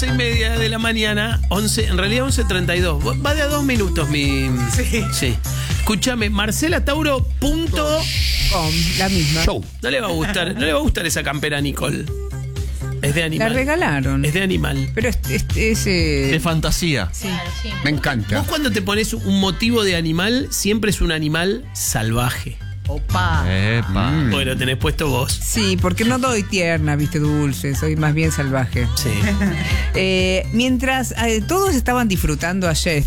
6:30 de la mañana, 11, en realidad 11:32. Va de a 2 minutos mi... Sí. Escúchame, Marcela Tauro, punto... La misma. Show. No le va a gustar esa campera a Nicole. Es de animal. La regalaron. Es de animal. Pero de fantasía. Sí. Me encanta. Vos cuando te pones un motivo de animal, siempre es un animal salvaje. Opa. Epa. Bueno, tenés puesto vos. Sí, porque no doy tierna, viste, dulce, soy más bien salvaje. Sí. Mientras todos estábamos disfrutando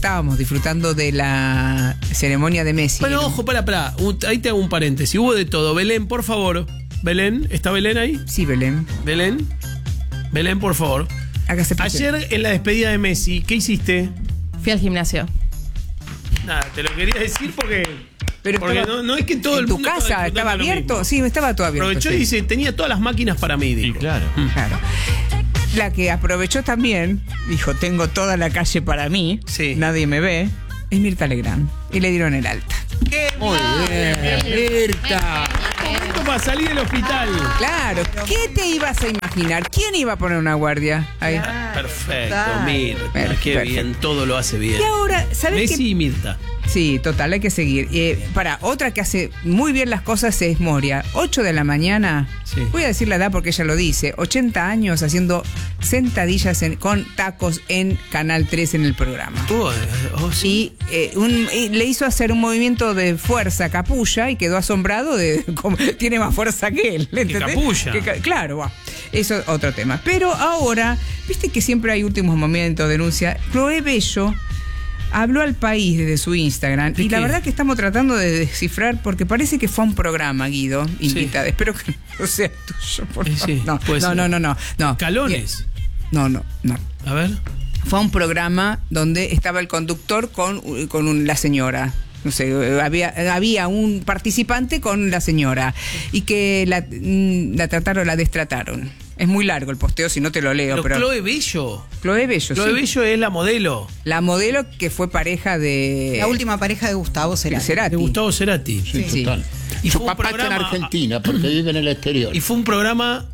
de la ceremonia de Messi. Bueno, ojo, pará. Ahí te hago un paréntesis. Hubo de todo. Belén, por favor. Belén, ¿está Belén ahí? Sí, Belén. Belén, por favor. Acá se puso. Ayer en la despedida de Messi, ¿qué hiciste? Fui al gimnasio. Nada, te lo quería decir porque Pero no es que todo el ¿En tu mundo casa estaba abierto? Sí, estaba todo abierto. Aprovechó sí. y dice, tenía todas las máquinas para mí, dijo. Y claro. Claro. La que aprovechó también, dijo, tengo toda la calle para mí, Sí. nadie me ve, es Mirta Legrand. Y le dieron el alta. Muy bien, Mirta. Momento para salir del hospital. Claro, ¿qué te ibas a imaginar? ¿Quién iba a poner una guardia ahí? Perfecto, Claro. Mirta. Qué Perfecto. bien, todo lo hace bien. Y ahora, ¿sabes Messi qué? y Mirta. Sí, total, hay que seguir. Otra que hace muy bien las cosas es Moria. 8 de la mañana, Sí. voy a decir la edad porque ella lo dice, 80 años haciendo sentadillas con tacos en Canal 3 en el programa. Sí. Y le hizo hacer un movimiento de fuerza Capulla y quedó asombrado de cómo tiene más fuerza que él. ¿entendés? Capulla. Claro, va. Eso es otro tema. Pero ahora, viste que siempre hay últimos momentos de denuncia. Chloé Bello habló al país desde su Instagram y la verdad que estamos tratando de descifrar porque parece que fue a un programa, Guido, invitada. Espero que no sea tuyo, por favor. Sí, puede ser. No. Calones. No. A ver. Fue a un programa donde estaba el conductor con la señora. No sé, había un participante con la señora y que la destrataron. Es muy largo el posteo, si no te lo leo. Pero Chloé Bello. Chloé Bello, Chloé sí. Bello es la modelo. La modelo que fue pareja de... La última pareja de Gustavo Cerati. De Gustavo Cerati. Sí. Total. Y Su fue un papá está en programa- Argentina porque vive en el exterior. Y fue un programa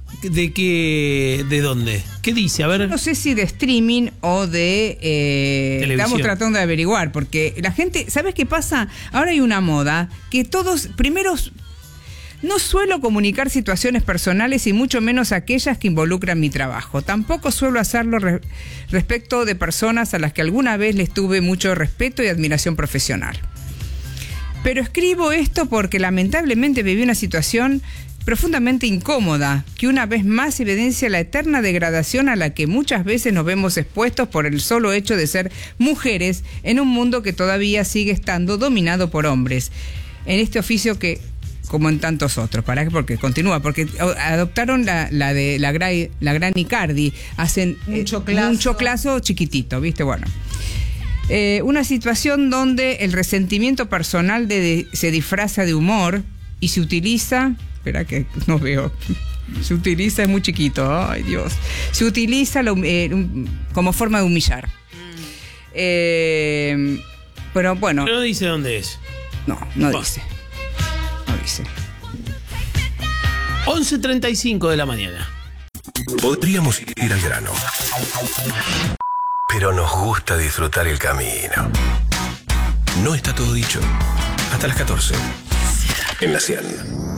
¿de dónde? ¿Qué dice? A ver. No sé si de streaming o de... Televisión. Estamos tratando de averiguar, porque la gente... ¿Sabes qué pasa? Ahora hay una moda que todos... Primero, no suelo comunicar situaciones personales y mucho menos aquellas que involucran mi trabajo. Tampoco suelo hacerlo respecto de personas a las que alguna vez les tuve mucho respeto y admiración profesional. Pero escribo esto porque lamentablemente viví una situación profundamente incómoda, que una vez más evidencia la eterna degradación a la que muchas veces nos vemos expuestos por el solo hecho de ser mujeres en un mundo que todavía sigue estando dominado por hombres. En este oficio que, como en tantos otros, porque continúa, porque adoptaron la gran Icardi, hacen Un choclazo. un choclazo chiquitito, ¿viste? Bueno. Una situación donde el resentimiento personal se disfraza de humor y se utiliza... Espera que no veo. Se utiliza, es muy chiquito, ay Dios. Se utiliza como forma de humillar. Pero bueno... Pero no dice dónde es. No dice. No dice. 11:35 de la mañana. Podríamos ir al grano, pero nos gusta disfrutar el camino. No está todo dicho. Hasta las 14. En la 100.